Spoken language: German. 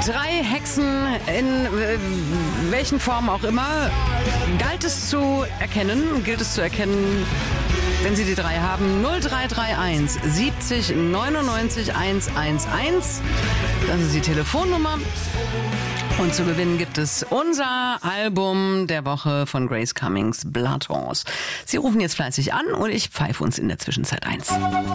3 Hexen in welchen Formen auch immer. Gilt es zu erkennen, wenn Sie die 3 haben. 0331 70 99 111. Das ist die Telefonnummer. Und zu gewinnen gibt es unser Album der Woche von Grace Cummings, Blood Horse. Sie rufen jetzt fleißig an und ich pfeife uns in der Zwischenzeit 1.